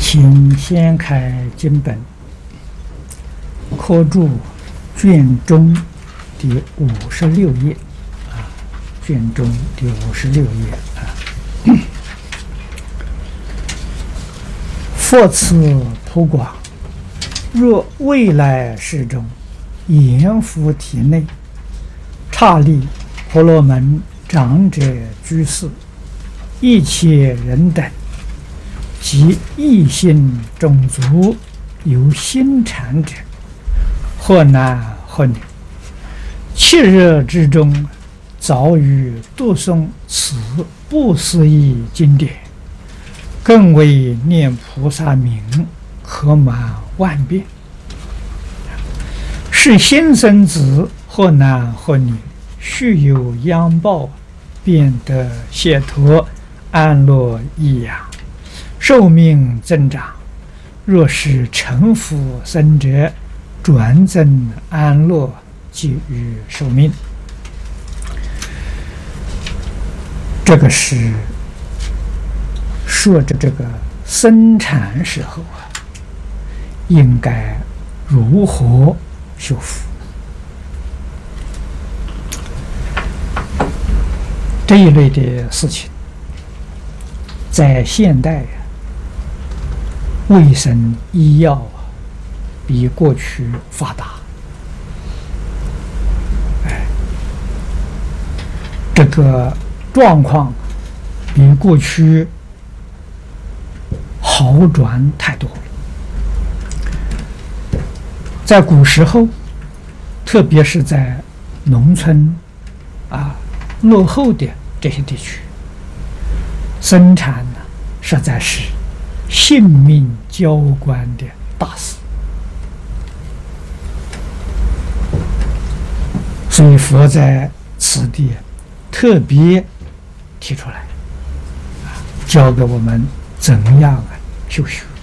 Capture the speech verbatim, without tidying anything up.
请先开经本，科注卷中第五十六页啊，卷中第五十六页啊。佛此普广，若未来世中，阎浮体内，刹利婆罗门长者居士，一切人等，及异性种族有心禅者，或男或女，七日之中，早于读诵此不思议经典，更为念菩萨名，可满万遍。是新生子，或男或女，须有殃报，便得解脱安乐益养，寿命增长。若是成佛生者，转增安乐，给予寿命。这个是说着这个生产时候啊，应该如何修复。这一类的事情，在现代啊，卫生医药啊，比过去发达。哎，这个状况比过去好转太多了。在古时候，特别是在农村啊落后的这些地区，生产呢实在是性命交关的大事，所以佛在此地特别提出来，教给我们怎样啊修学。